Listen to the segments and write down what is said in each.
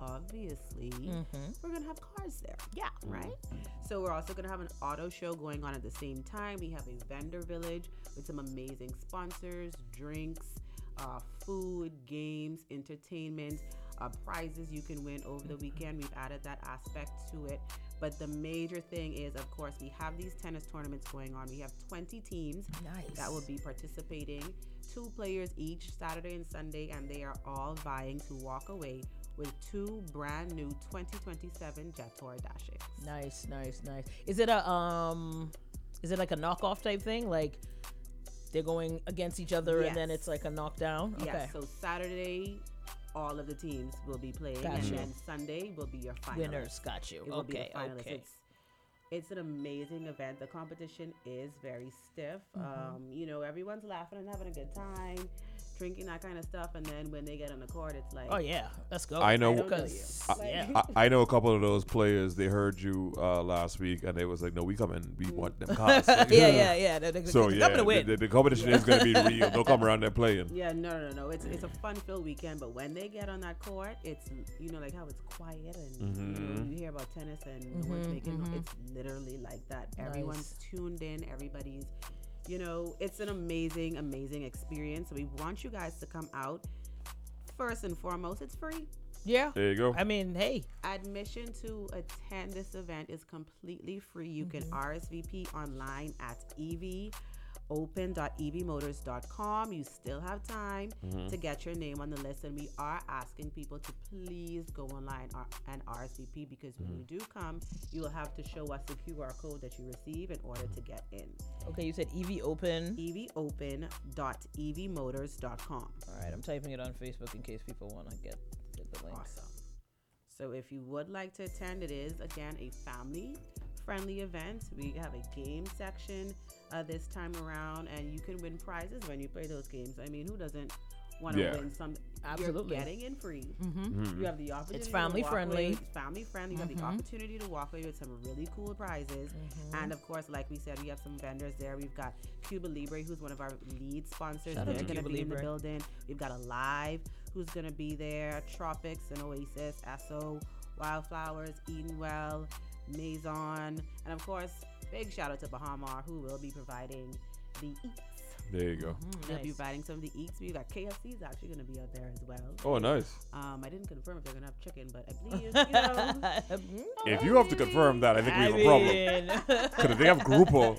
obviously, we're going to have cars there. Yeah. Right? So we're also going to have an auto show going on at the same time. We have a vendor village with some amazing sponsors, drinks, food, games, entertainment, prizes you can win over the weekend. We've added that aspect to it. But the major thing is, of course, we have these tennis tournaments going on. We have 20 teams that will be participating, 2 players each, Saturday and Sunday, and they are all vying to walk away with 2 brand new 2027 Jetor Dash. Nice. Is it like a knockoff type thing? Like they're going against each other and then it's like a knockdown? Yes. Okay. So Saturday, all of the teams will be playing, Gotcha. and then Sunday will be your finalists. Winners, got you. It will be Okay, the finalists. okay. It's an amazing event. The competition is very stiff. Everyone's laughing and having a good time, drinking that kind of stuff, and then when they get on the court, it's like, Oh yeah, let's go. I know. Yeah. I know a couple of those players. They heard you last week, and they was like, "No, we coming. We want them cars." Like, yeah. So They're yeah, coming to win. the competition is going to be real. Don't come around there playing. Yeah, no. It's a fun-filled weekend, but when they get on that court, it's like how it's quiet and you hear about tennis and no one's making. It's literally like that. Everyone's tuned in. Everybody's, it's an amazing experience. So we want you guys to come out. First and foremost, it's free. Yeah. There you go. I mean, hey. Admission to attend this event is completely free. You can RSVP online at open.evmotors.com. You still have time to get your name on the list, and we are asking people to please go online and RSVP, because when you do come, you will have to show us the QR code that you receive in order to get in. Okay, you said EV Open. evopen.evmotors.com. All right, I'm typing it on Facebook in case people want to get the link. Awesome. So if you would like to attend, it is, again, a family-friendly event. We have a game section this time around, and you can win prizes when you play those games. I mean, who doesn't want to win some? Absolutely. You're getting in free. You have the opportunity. It's family-friendly. It's family-friendly. You have the opportunity to walk away with some really cool prizes. And, of course, like we said, we have some vendors there. We've got Cuba Libre, who's one of our lead sponsors. Shout out They're to going to Cuba be in the Libre. building. We've got Alive, who's going to be there. Tropics and Oasis, Esso, Wildflowers, Edenwell, Maison, and, of course, big shout out to Bahamar, who will be providing the eats. There you go. They'll be providing some of the eats. We got KFC's actually going to be out there as well. Oh, nice. I didn't confirm if they're going to have chicken, but I believe, If you have to confirm that, I think we have a problem. Because if they have Grupo,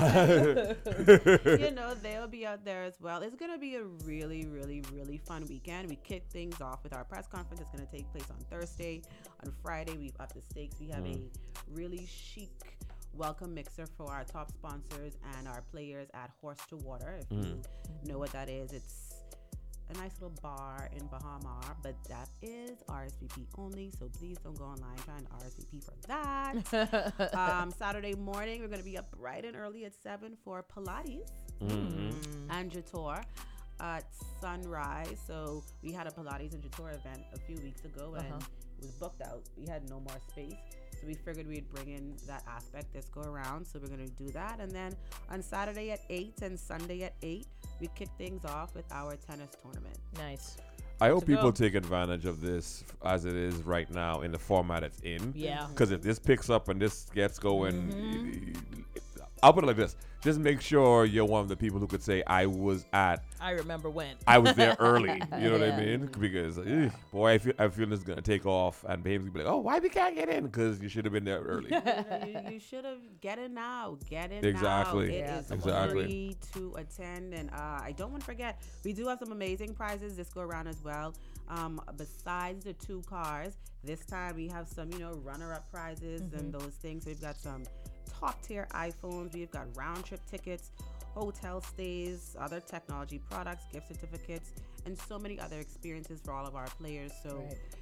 they'll be out there as well. It's going to be a really, really, really fun weekend. We kick things off with our press conference. It's going to take place on Thursday. On Friday, we've upped the stakes. We have a really chic welcome mixer for our top sponsors and our players at Horse to Water. If you know what that is, it's a nice little bar in Bahamar, but that is RSVP only, so please don't go online trying to RSVP for that. Saturday morning, we're going to be up bright and early at 7 for Pilates and Jetor at sunrise. So we had a Pilates and Jetor event a few weeks ago, and it was booked out. We had no more space. So we figured we'd bring in that aspect this go around. So we're going to do that. And then on Saturday at 8 and Sunday at 8, we kick things off with our tennis tournament. Nice. I hope people take advantage of this as it is right now in the format it's in. Yeah. Because if this picks up and this gets going, I'll put it like this. Just make sure you're one of the people who could say, I remember when. I was there early. You know what I mean? Because, boy, I feel this is going to take off. And Babe's going to be like, oh, why we can't get in? Because you should have been there early. You should have. Get in now. Get in Exactly. now. It is free to attend. And I don't want to forget, we do have some amazing prizes this go around as well. Besides the 2 cars, this time we have some, runner-up prizes and those things. We've got some top-tier iPhones. We've got round-trip tickets, hotel stays, other technology products, gift certificates, and so many other experiences for all of our players. So,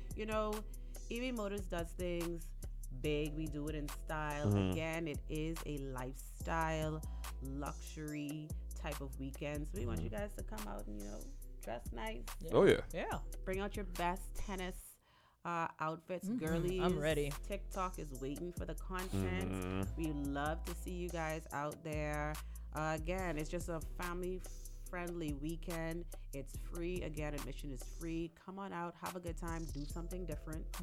EV Motors does things big. We do it in style. Again, it is a lifestyle, luxury type of weekend. So we want you guys to come out and, dress nice. Oh, yeah. Yeah. Bring out your best tennis outfits. Girlies, I'm ready. TikTok is waiting for the content. We love to see you guys out there. Again, it's just a family-friendly weekend. It's free. Again, admission is free. Come on out, have a good time, do something different.